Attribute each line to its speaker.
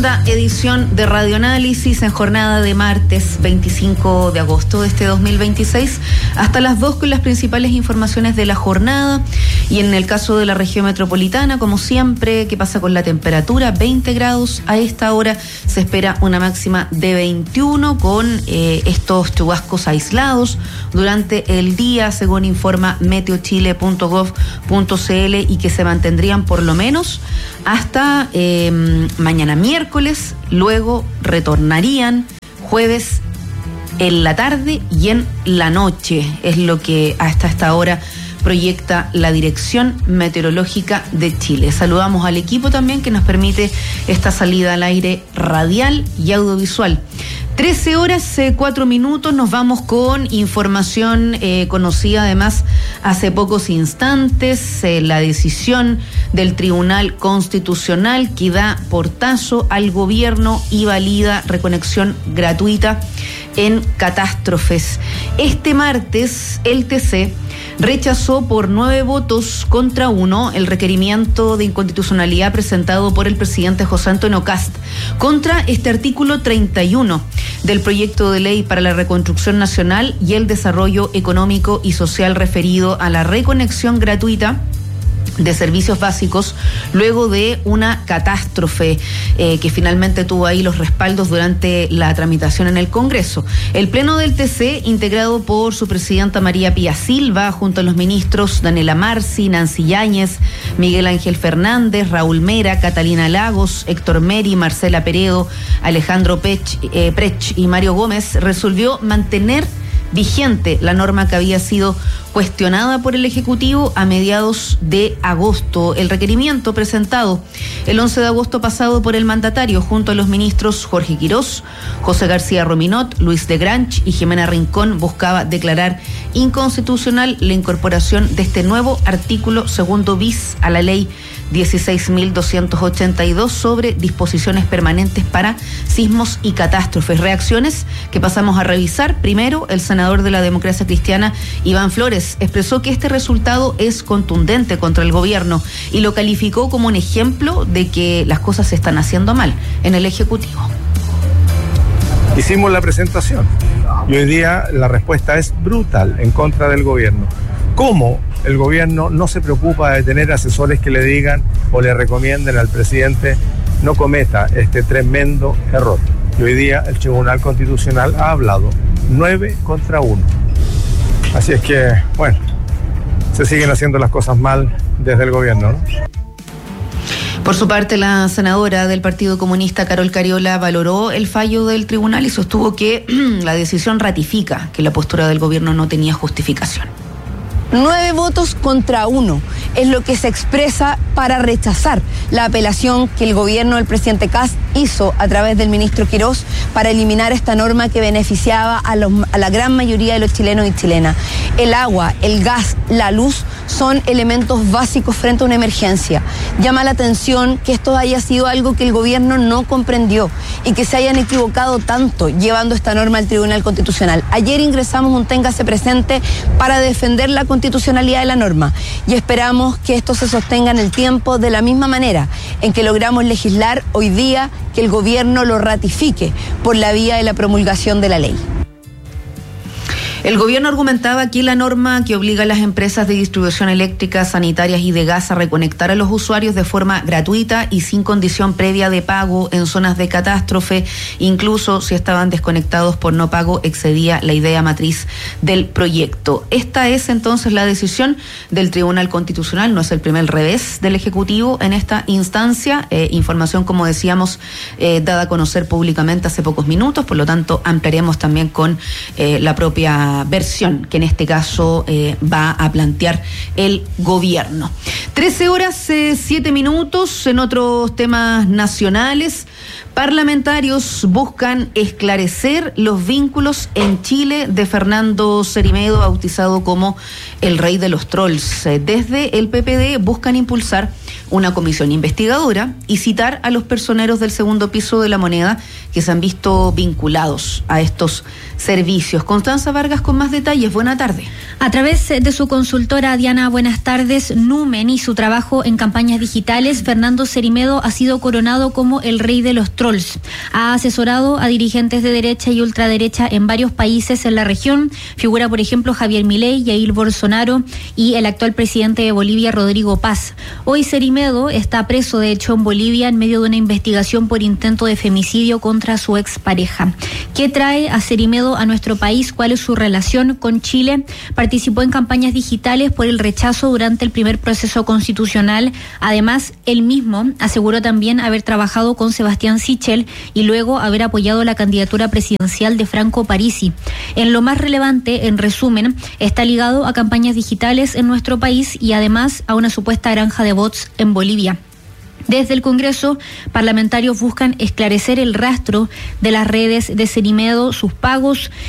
Speaker 1: Edición de Radioanálisis en jornada de martes 25 de agosto de este 2026 hasta las 2 con las principales informaciones de la jornada. Y en el caso de la región metropolitana, como siempre, ¿qué pasa con la temperatura? 20 grados a esta hora, se espera una máxima de 21 con estos chubascos aislados durante el día, según informa meteochile.gov.cl, y que se mantendrían por lo menos hasta mañana miércoles, luego retornarían jueves en la tarde y en la noche, es lo que hasta esta hora proyecta la Dirección Meteorológica de Chile. Saludamos al equipo también que nos permite esta salida al aire radial y audiovisual. 13 horas 4 minutos, nos vamos con información conocida además hace pocos instantes, la decisión del Tribunal Constitucional que da portazo al gobierno y valida reconexión gratuita en catástrofes. Este martes el TC rechazó por 9 votos contra 1 el requerimiento de inconstitucionalidad presentado por el presidente José Antonio Kast contra este artículo 31 del proyecto de ley para la reconstrucción nacional y el desarrollo económico y social referido a la reconexión gratuita de servicios básicos luego de una catástrofe que finalmente tuvo ahí los respaldos durante la tramitación en el Congreso. El Pleno del TC, integrado por su presidenta María Pía Silva, junto a los ministros Daniela Marci, Nancy Yáñez, Miguel Ángel Fernández, Raúl Mera, Catalina Lagos, Héctor Meri, Marcela Peredo, Alejandro Prech y Mario Gómez, resolvió mantener vigente la norma que había sido cuestionada por el Ejecutivo a mediados de agosto. El requerimiento presentado el 11 de agosto pasado por el mandatario junto a los ministros Jorge Quirós, José García Rominot, Luis de Granch y Jimena Rincón buscaba declarar inconstitucional la incorporación de este nuevo artículo segundo bis a la ley 16.282 sobre disposiciones permanentes para sismos y catástrofes. Reacciones que pasamos a revisar. Primero, el senador de la Democracia Cristiana, Iván Flores, expresó que este resultado es contundente contra el gobierno y lo calificó como un ejemplo de que las cosas se están haciendo mal en el Ejecutivo.
Speaker 2: Hicimos la presentación y hoy día la respuesta es brutal en contra del gobierno. ¿Cómo el gobierno no se preocupa de tener asesores que le digan o le recomienden al presidente no cometa este tremendo error? Y hoy día el Tribunal Constitucional ha hablado 9 contra 1. Así es que, bueno, se siguen haciendo las cosas mal desde el gobierno, ¿no?
Speaker 1: Por su parte, la senadora del Partido Comunista, Carol Cariola, valoró el fallo del tribunal y sostuvo que la decisión ratifica que la postura del gobierno no tenía justificación.
Speaker 3: 9 votos contra 1 es lo que se expresa para rechazar la apelación que el gobierno del presidente Kast hizo a través del ministro Quirós para eliminar esta norma que beneficiaba a la gran mayoría de los chilenos y chilenas. El agua, el gas, la luz son elementos básicos frente a una emergencia. Llama la atención que esto haya sido algo que el gobierno no comprendió y que se hayan equivocado tanto llevando esta norma al Tribunal Constitucional. Ayer ingresamos un téngase presente para defender la constitucionalidad de la norma y esperamos que esto se sostenga en el tiempo de la misma manera en que logramos legislar hoy día, que el gobierno lo ratifique por la vía de la promulgación de la ley.
Speaker 1: El gobierno argumentaba que la norma que obliga a las empresas de distribución eléctrica, sanitarias y de gas a reconectar a los usuarios de forma gratuita y sin condición previa de pago en zonas de catástrofe, incluso si estaban desconectados por no pago, excedía la idea matriz del proyecto. Esta es entonces la decisión del Tribunal Constitucional, no es el primer revés del Ejecutivo en esta instancia, información, como decíamos, dada a conocer públicamente hace pocos minutos, por lo tanto ampliaremos también con la propia versión que en este caso va a plantear el gobierno. 13 horas 7 minutos. En otros temas nacionales, parlamentarios buscan esclarecer los vínculos en Chile de Fernando Cerimedo, bautizado como el rey de los trolls. Desde el PPD buscan impulsar una comisión investigadora y citar a los personeros del segundo piso de La Moneda que se han visto vinculados a estos servicios. Constanza Vargas Lucas con más detalles. Buena tarde.
Speaker 4: A través de su consultora, Diana, buenas tardes, Numen y su trabajo en campañas digitales, Fernando Cerimedo ha sido coronado como el rey de los trolls. Ha asesorado a dirigentes de derecha y ultraderecha en varios países en la región. Figura, por ejemplo, Javier Milei, Jair Bolsonaro y el actual presidente de Bolivia, Rodrigo Paz. Hoy Cerimedo está preso, de hecho, en Bolivia en medio de una investigación por intento de femicidio contra su expareja. ¿Qué trae a Cerimedo a nuestro país? ¿Cuál es su relación con Chile? Participó en campañas digitales por el rechazo durante el primer proceso constitucional. Además, él mismo aseguró también haber trabajado con Sebastián Sichel y luego haber apoyado la candidatura presidencial de Franco Parisi. En lo más relevante, en resumen, está ligado a campañas digitales en nuestro país y además a una supuesta granja de bots en Bolivia. Desde el Congreso, parlamentarios buscan esclarecer el rastro de las redes de Cerimedo, sus pagos